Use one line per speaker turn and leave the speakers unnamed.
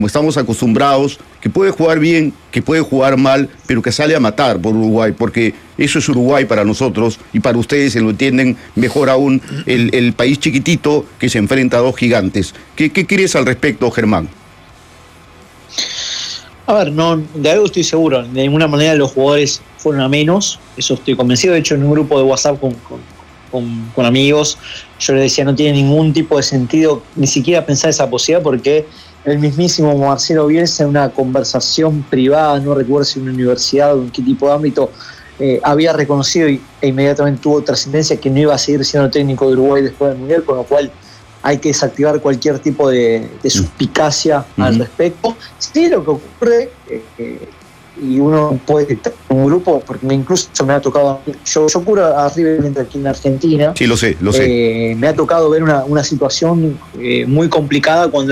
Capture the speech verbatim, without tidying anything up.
como estamos acostumbrados, que puede jugar bien, que puede jugar mal, pero que sale a matar por Uruguay, porque eso es Uruguay para nosotros y para ustedes se lo entienden mejor aún, el, el país chiquitito que se enfrenta a dos gigantes. ¿Qué, qué crees al respecto, Germán?
A ver, no, de algo estoy seguro, de ninguna manera los jugadores fueron a menos, eso estoy convencido. De hecho, en un grupo de WhatsApp con, con, con, con amigos, yo les decía, no tiene ningún tipo de sentido ni siquiera pensar esa posibilidad, porque el mismísimo Marcelo Bielsa, en una conversación privada, no recuerdo si en una universidad o en qué tipo de ámbito, eh, había reconocido y, e inmediatamente tuvo trascendencia que no iba a seguir siendo técnico de Uruguay después del Mundial, con lo cual hay que desactivar cualquier tipo de, de suspicacia uh-huh. al respecto. Sí, lo que ocurre, eh, y uno puede estar en un grupo, porque me incluso me ha tocado, yo, yo curo a River aquí en Argentina.
Sí, lo sé, lo sé.
Eh, me ha tocado ver una, una situación eh, muy complicada cuando